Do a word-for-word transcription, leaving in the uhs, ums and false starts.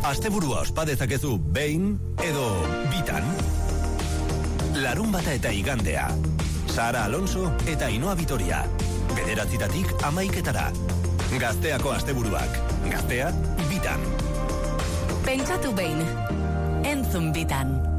Asteburua ospa dezakezu behin edo bitan. Larunbata eta igandea. Sara Alonso eta Ainhoa Vitoria. Bederatzitatik amaiketara. Gazteako asteburuak. Gaztea bitan. Pentsatu behin. Entzun bitan.